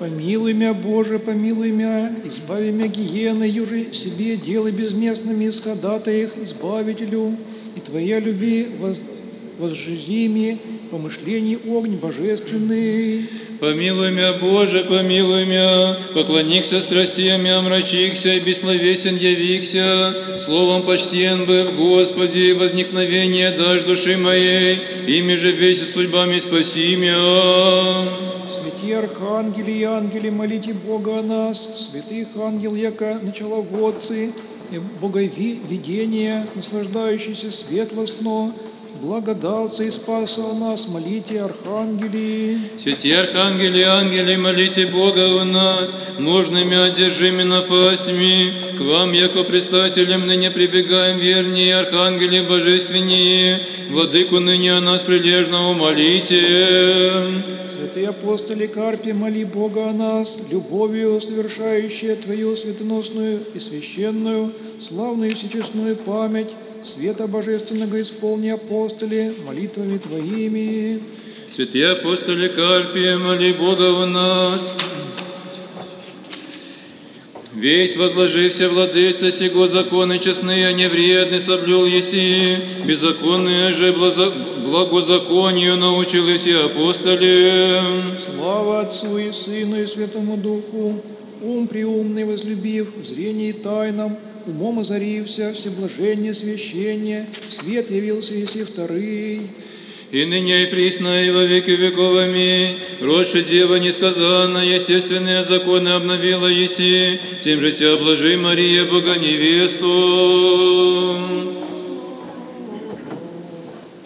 Помилуй мя, Боже, помилуй мя, избави мя гиены, южи себе делай безместными исходата их, избавителю, и Твоя люби возжизи помышлений огонь божественный. Помилуй мя, Боже, помилуй мя, поклоникся страстям мя, омрачихся, и бессловесен явихся, словом почтен быв, Господи, возникновение дашь души моей, ими же весь судьбами спаси мя. Святые архангели и ангели, молите Бога о нас, святых ангел, яко началоводцы, и боговидения, наслаждающиеся светлостно, благодавцы и спаса о нас, молите архангели. Святые архангели и ангели, молите Бога у нас, нужными одержими напастями, к вам, яко предстателям, ныне прибегаем вернее, архангели божественнее, владыку ныне о нас прилежно умолите. Святые апостоли Карпий, моли Бога о нас, любовью совершающая Твою светоносную и священную, славную и всечестную память, света божественного исполни, апостоли, молитвами Твоими. Святые апостоли Карпия, моли Бога у нас. Весь возложився, владыца, сего законы честные, невредны соблюл еси, беззаконные же благозаконию научили все апостоли. Слава Отцу и Сыну и Святому Духу, ум преумный возлюбив, в зрении тайном, умом озарився, всеблажение священие, свет явился еси вторый. И ныне и присно, и во веки веков. Аминь. Родши Дева несказанно, естественные законы обновила еси, тем же тебя блажи, Мария, Бога невесту.